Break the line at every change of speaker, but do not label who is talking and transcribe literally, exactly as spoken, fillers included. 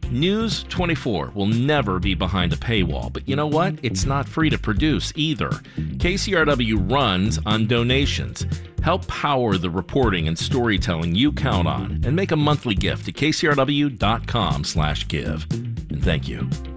News twenty-four will never be behind a paywall, but you know what? It's not free to produce either. K C R W runs on donations. Help power the reporting and storytelling you count on, and make a monthly gift at k c r w dot com slash give. And thank you.